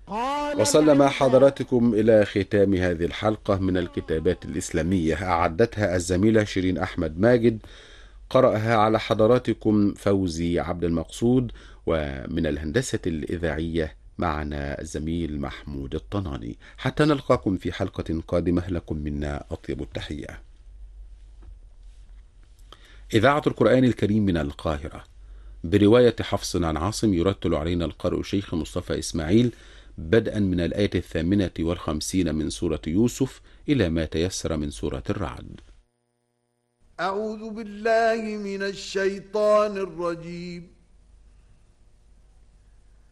وصلنا مع حضراتكم إلى ختام هذه الحلقة من الكتابات الإسلامية، أعدتها الزميلة شيرين أحمد ماجد، قرأها على حضراتكم فوزي عبد المقصود، ومن الهندسة الإذاعية معنا الزميل محمود الطناني. حتى نلقاكم في حلقة قادمة، لكم منا أطيب التحية. إذاعة القرآن الكريم من القاهرة، برواية حفص عن عاصم، يرتل علينا القارئ شيخ مصطفى إسماعيل، بدءا من الآية 58 من سورة يوسف إلى ما تيسر من سورة الرعد. أعوذ بالله من الشيطان الرجيم.